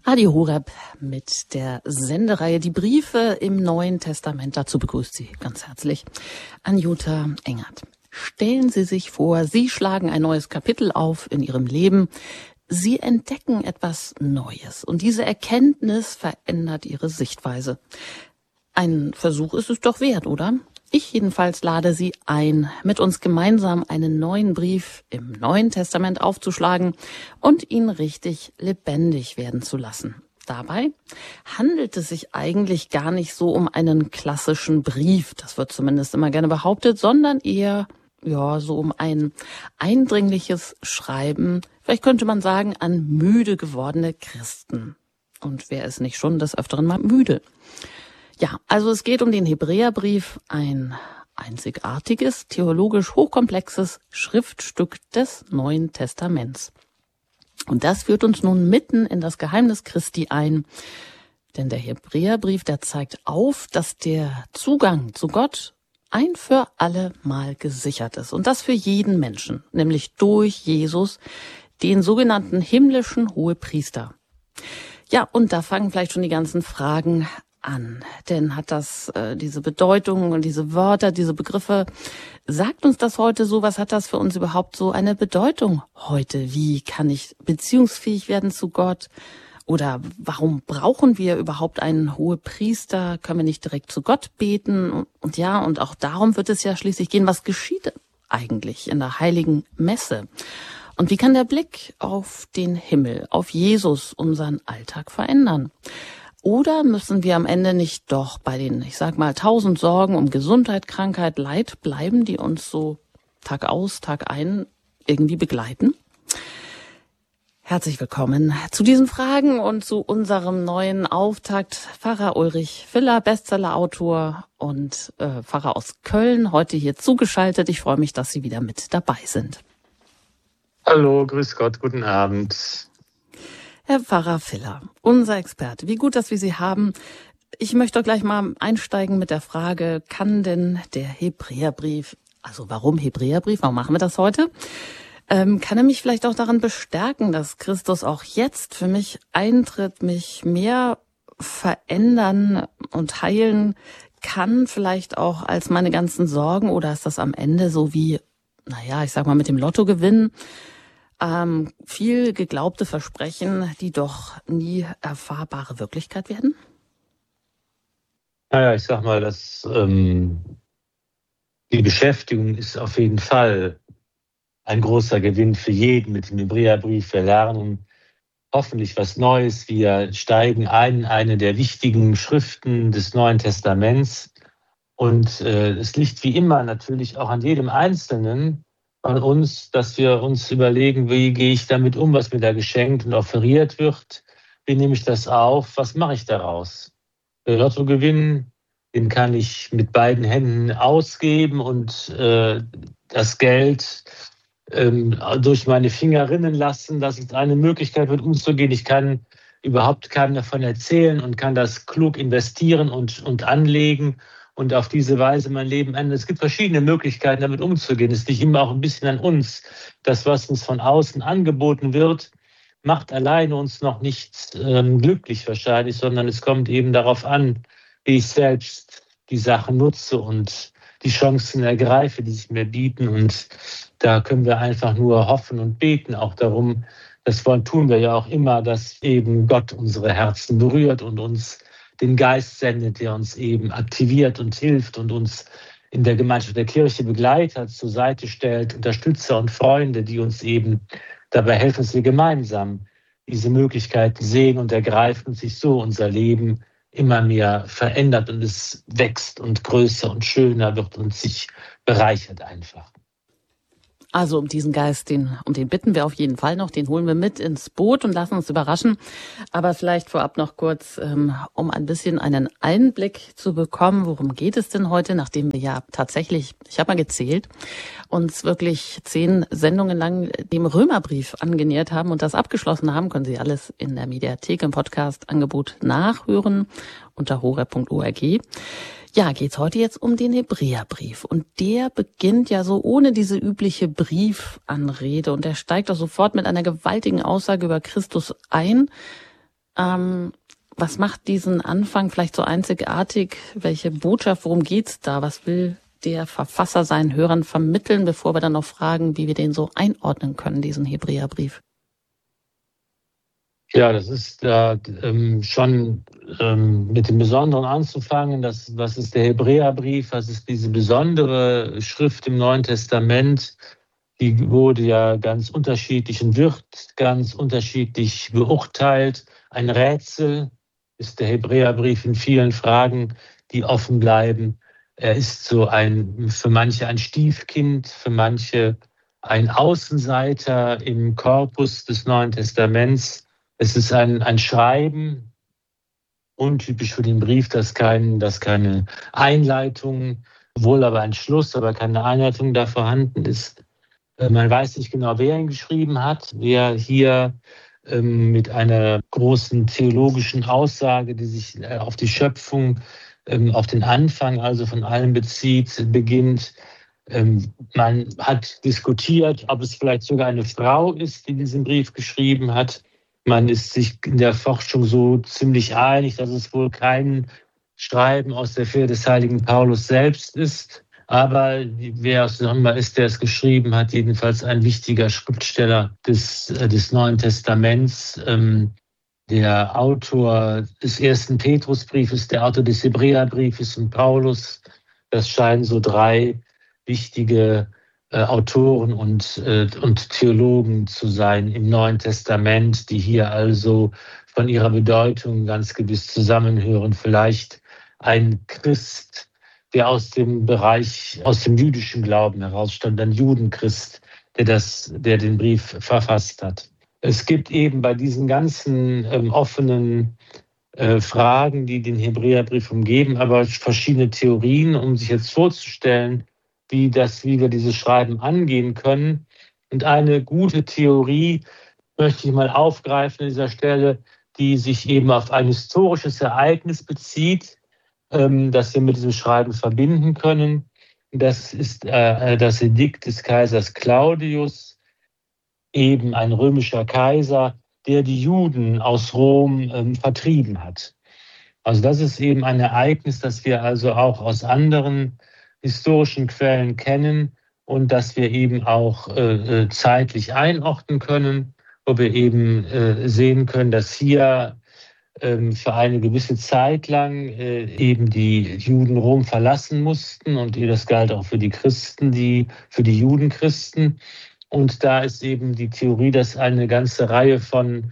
Radio Horeb mit der Sendereihe Die Briefe im Neuen Testament. Dazu begrüßt Sie ganz herzlich Anjuta Engert. Stellen Sie sich vor, Sie schlagen ein neues Kapitel auf in Ihrem Leben. Sie entdecken etwas Neues und diese Erkenntnis verändert Ihre Sichtweise. Ein Versuch ist es doch wert, oder? Ich jedenfalls lade Sie ein, mit uns gemeinsam einen neuen Brief im Neuen Testament aufzuschlagen und ihn richtig lebendig werden zu lassen. Dabei handelt es sich eigentlich gar nicht so um einen klassischen Brief, das wird zumindest immer gerne behauptet, sondern eher so um ein eindringliches Schreiben, vielleicht könnte man sagen, an müde gewordene Christen. Und wer ist nicht schon des Öfteren mal müde? Ja, also es geht um den Hebräerbrief, ein einzigartiges, theologisch hochkomplexes Schriftstück des Neuen Testaments. Und das führt uns nun mitten in das Geheimnis Christi ein. Denn der Hebräerbrief, der zeigt auf, dass der Zugang zu Gott ein für alle Mal gesichert ist. Und das für jeden Menschen, nämlich durch Jesus, den sogenannten himmlischen Hohepriester. Ja, und da fangen vielleicht schon die ganzen Fragen an. Denn hat das diese Bedeutung und diese Wörter, diese Begriffe, sagt uns das heute so? Was hat das für uns überhaupt so eine Bedeutung heute? Wie kann ich beziehungsfähig werden zu Gott? Oder warum brauchen wir überhaupt einen Hohepriester? Können wir nicht direkt zu Gott beten? Und auch darum wird es ja schließlich gehen. Was geschieht eigentlich in der heiligen Messe? Und wie kann der Blick auf den Himmel, auf Jesus, unseren Alltag verändern? Oder müssen wir am Ende nicht doch bei den, 1000 Sorgen um Gesundheit, Krankheit, Leid bleiben, die uns so Tag aus, Tag ein irgendwie begleiten? Herzlich willkommen zu diesen Fragen und zu unserem neuen Auftakt. Pfarrer Ulrich Filler, Bestsellerautor und Pfarrer aus Köln, heute hier zugeschaltet. Ich freue mich, dass Sie wieder mit dabei sind. Hallo, grüß Gott, guten Abend. Herr Pfarrer Filler, unser Experte, wie gut, dass wir Sie haben. Ich möchte doch gleich mal einsteigen mit der Frage, kann denn der Hebräerbrief, also warum Hebräerbrief, warum machen wir das heute? Kann er mich vielleicht auch daran bestärken, dass Christus auch jetzt für mich eintritt, mich mehr verändern und heilen kann, vielleicht auch als meine ganzen Sorgen? Oder ist das am Ende so wie, mit dem Lottogewinn? Viel geglaubte Versprechen, die doch nie erfahrbare Wirklichkeit werden? Die Beschäftigung ist auf jeden Fall ein großer Gewinn für jeden mit dem Hebräerbrief. Wir lernen hoffentlich was Neues. Wir steigen ein in eine der wichtigen Schriften des Neuen Testaments. Und es liegt wie immer natürlich auch an jedem Einzelnen von uns, dass wir uns überlegen, wie gehe ich damit um, was mir da geschenkt und offeriert wird. Wie nehme ich das auf? Was mache ich daraus? Der Lottogewinn, den kann ich mit beiden Händen ausgeben und das Geld durch meine Finger rinnen lassen, dass es eine Möglichkeit wird, umzugehen. Ich kann überhaupt keinem davon erzählen und kann das klug investieren und anlegen und auf diese Weise mein Leben ändern. Es gibt verschiedene Möglichkeiten, damit umzugehen. Es liegt immer auch ein bisschen an uns. Das, was uns von außen angeboten wird, macht alleine uns noch nicht glücklich wahrscheinlich, sondern es kommt eben darauf an, wie ich selbst die Sachen nutze und die Chancen ergreife, die sich mir bieten. Und da können wir einfach nur hoffen und beten auch darum. Das tun wir ja auch immer, dass eben Gott unsere Herzen berührt und uns den Geist sendet, der uns eben aktiviert und hilft und uns in der Gemeinschaft der Kirche begleitet, zur Seite stellt, Unterstützer und Freunde, die uns eben dabei helfen, dass wir gemeinsam diese Möglichkeiten sehen und ergreifen und sich so unser Leben immer mehr verändert und es wächst und größer und schöner wird und sich bereichert einfach. Also um diesen Geist, um den bitten wir auf jeden Fall noch, den holen wir mit ins Boot und lassen uns überraschen. Aber vielleicht vorab noch kurz, um ein bisschen einen Einblick zu bekommen, worum geht es denn heute, nachdem wir ja tatsächlich, ich habe mal gezählt, uns wirklich 10 Sendungen lang dem Römerbrief angenähert haben und das abgeschlossen haben, können Sie alles in der Mediathek im Podcast-Angebot nachhören unter horeb.org. Ja, geht's heute jetzt um den Hebräerbrief. Und der beginnt ja so ohne diese übliche Briefanrede. Und der steigt auch sofort mit einer gewaltigen Aussage über Christus ein. Was macht diesen Anfang vielleicht so einzigartig? Welche Botschaft, worum geht's da? Was will der Verfasser seinen Hörern vermitteln, bevor wir dann noch fragen, wie wir den so einordnen können, diesen Hebräerbrief? Ja, das ist schon mit dem Besonderen anzufangen. Was ist der Hebräerbrief? Was ist diese besondere Schrift im Neuen Testament? Die wurde ja ganz unterschiedlich und wird ganz unterschiedlich beurteilt. Ein Rätsel ist der Hebräerbrief in vielen Fragen, die offen bleiben. Er ist für manche ein Stiefkind, für manche ein Außenseiter im Korpus des Neuen Testaments. Es ist ein Schreiben, untypisch für den Brief, dass keine Einleitung, wohl aber ein Schluss, aber keine Einleitung da vorhanden ist. Man weiß nicht genau, wer ihn geschrieben hat, wer hier mit einer großen theologischen Aussage, die sich auf die Schöpfung, auf den Anfang also von allem beginnt. Man hat diskutiert, ob es vielleicht sogar eine Frau ist, die diesen Brief geschrieben hat. Man ist sich in der Forschung so ziemlich einig, dass es wohl kein Schreiben aus der Feder des heiligen Paulus selbst ist. Aber wer es noch immer ist, der es geschrieben hat, jedenfalls ein wichtiger Schriftsteller des Neuen Testaments, der Autor des ersten Petrusbriefes, der Autor des Hebräerbriefes und Paulus. Das scheinen so drei wichtige Autoren und Theologen zu sein im Neuen Testament, die hier also von ihrer Bedeutung ganz gewiss zusammenhören. Vielleicht ein Christ, der aus dem jüdischen Glauben herausstammt, ein Judenchrist, der den Brief verfasst hat. Es gibt eben bei diesen ganzen offenen Fragen, die den Hebräerbrief umgeben, aber verschiedene Theorien, um sich jetzt vorzustellen, wie wir dieses Schreiben angehen können. Und eine gute Theorie möchte ich mal aufgreifen an dieser Stelle, die sich eben auf ein historisches Ereignis bezieht, das wir mit diesem Schreiben verbinden können. Das ist das Edikt des Kaisers Claudius, eben ein römischer Kaiser, der die Juden aus Rom vertrieben hat. Also das ist eben ein Ereignis, das wir also auch aus anderen historischen Quellen kennen und das wir eben auch zeitlich einordnen können, wo wir eben sehen können, dass hier für eine gewisse Zeit lang eben die Juden Rom verlassen mussten und das galt auch für die Christen, für die Judenchristen. Und da ist eben die Theorie, dass eine ganze Reihe von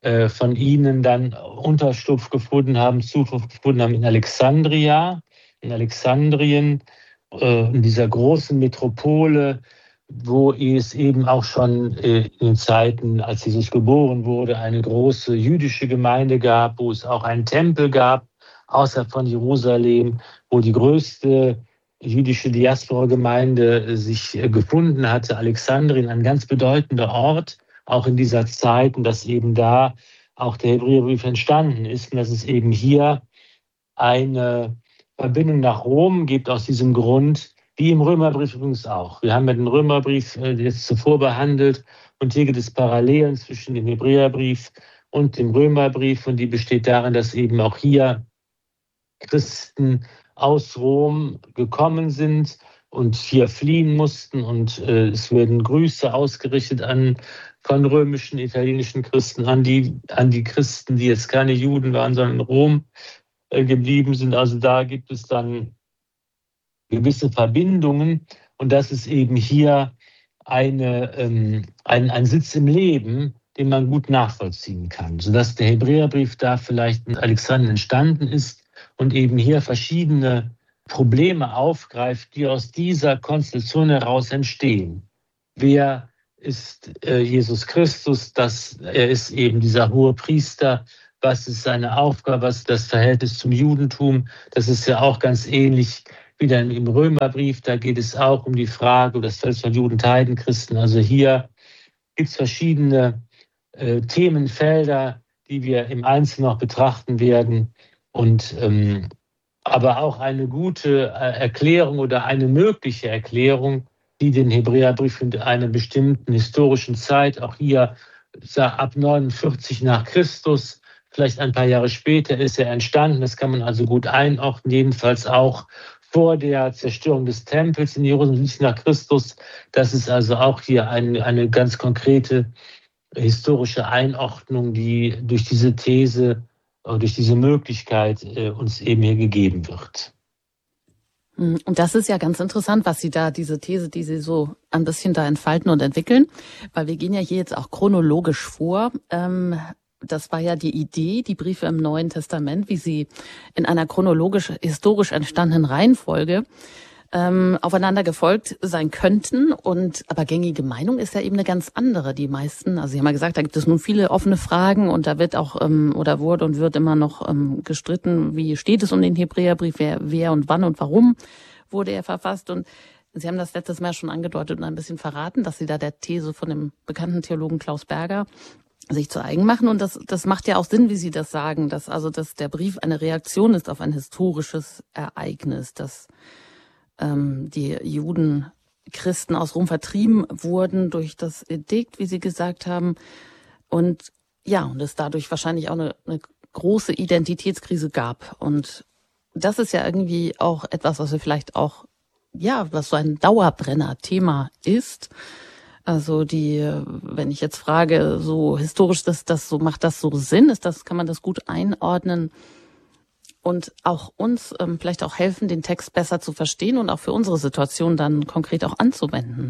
ihnen dann Unterschlupf gefunden haben, Zuflucht gefunden haben in Alexandria, in Alexandrien, in dieser großen Metropole, wo es eben auch schon in den Zeiten, als Jesus geboren wurde, eine große jüdische Gemeinde gab, wo es auch einen Tempel gab, außerhalb von Jerusalem, wo die größte jüdische Diaspora-Gemeinde sich gefunden hatte. Alexandrien, ein ganz bedeutender Ort, auch in dieser Zeit, und dass eben da auch der Hebräerbrief entstanden ist und dass es eben hier eine Verbindung nach Rom gibt aus diesem Grund, wie im Römerbrief übrigens auch. Wir haben ja den Römerbrief jetzt zuvor behandelt und hier gibt es Parallelen zwischen dem Hebräerbrief und dem Römerbrief und die besteht darin, dass eben auch hier Christen aus Rom gekommen sind und hier fliehen mussten und es werden Grüße ausgerichtet von römischen, italienischen Christen an die Christen, die jetzt keine Juden waren, sondern in Rom geblieben sind. Also da gibt es dann gewisse Verbindungen und das ist eben hier ein Sitz im Leben, den man gut nachvollziehen kann, sodass der Hebräerbrief da vielleicht in Alexandrien entstanden ist und eben hier verschiedene Probleme aufgreift, die aus dieser Konstellation heraus entstehen. Wer ist Jesus Christus? Er ist eben dieser hohe Priester. Was ist seine Aufgabe? Was ist das Verhältnis zum Judentum? Das ist ja auch ganz ähnlich wie dann im Römerbrief. Da geht es auch um die Frage, das Feld von Juden, Heiden, Christen. Also hier gibt es verschiedene Themenfelder, die wir im Einzelnen noch betrachten werden. Und aber auch eine gute Erklärung oder eine mögliche Erklärung, die den Hebräerbrief in einer bestimmten historischen Zeit, auch hier ab 49 nach Christus, vielleicht ein paar Jahre später ist er entstanden. Das kann man also gut einordnen, jedenfalls auch vor der Zerstörung des Tempels in Jerusalem nach Christus. Das ist also auch hier eine ganz konkrete historische Einordnung, die durch diese These, durch diese Möglichkeit uns eben hier gegeben wird. Und das ist ja ganz interessant, was Sie da, diese These, die Sie so ein bisschen da entfalten und entwickeln, weil wir gehen ja hier jetzt auch chronologisch vor. Das war ja die Idee, die Briefe im Neuen Testament, wie sie in einer chronologisch, historisch entstandenen Reihenfolge aufeinander gefolgt sein könnten. Aber gängige Meinung ist ja eben eine ganz andere. Die meisten, also Sie haben ja gesagt, da gibt es nun viele offene Fragen und da wird auch oder wurde und wird immer noch gestritten, wie steht es um den Hebräerbrief, wer und wann und warum wurde er verfasst. Und Sie haben das letztes Mal schon angedeutet und ein bisschen verraten, dass Sie da der These von dem bekannten Theologen Klaus Berger sich zu eigen machen. Und das macht ja auch Sinn, wie Sie das sagen, dass der Brief eine Reaktion ist auf ein historisches Ereignis, dass die Juden, Christen aus Rom vertrieben wurden durch das Edikt, wie Sie gesagt haben. Und es dadurch wahrscheinlich auch eine große Identitätskrise gab. Und das ist ja irgendwie auch etwas, was wir vielleicht auch, was so ein Dauerbrenner-Thema ist. Also wenn ich jetzt frage, so historisch, macht das so Sinn? Kann man das gut einordnen? Und auch uns vielleicht auch helfen, den Text besser zu verstehen und auch für unsere Situation dann konkret auch anzuwenden.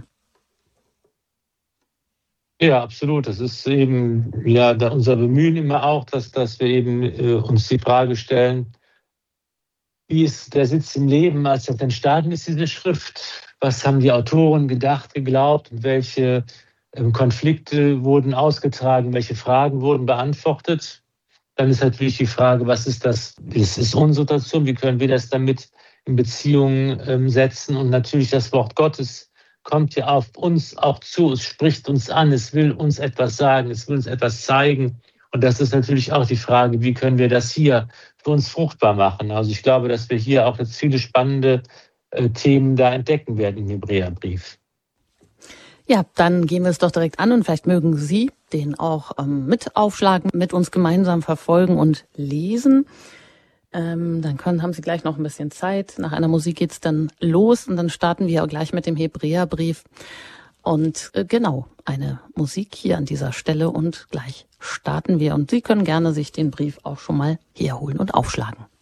Ja, absolut. Das ist eben unser Bemühen immer auch, dass wir eben uns die Frage stellen, wie ist der Sitz im Leben, als das entstanden ist, diese Schrift? Was haben die Autoren gedacht, geglaubt und welche Konflikte wurden ausgetragen, welche Fragen wurden beantwortet? Dann ist natürlich die Frage, was ist das? Das ist unsere Situation, wie können wir das damit in Beziehung setzen? Und natürlich das Wort Gottes kommt ja auf uns auch zu, es spricht uns an, es will uns etwas sagen, es will uns etwas zeigen. Und das ist natürlich auch die Frage, wie können wir das hier für uns fruchtbar machen? Also ich glaube, dass wir hier auch jetzt viele spannende Themen da entdecken werden im Hebräerbrief. Ja, dann gehen wir es doch direkt an und vielleicht mögen Sie den auch mit aufschlagen, mit uns gemeinsam verfolgen und lesen. Dann haben Sie gleich noch ein bisschen Zeit. Nach einer Musik geht's dann los und dann starten wir auch gleich mit dem Hebräerbrief. Und eine Musik hier an dieser Stelle und gleich starten wir. Und Sie können gerne sich den Brief auch schon mal herholen und aufschlagen.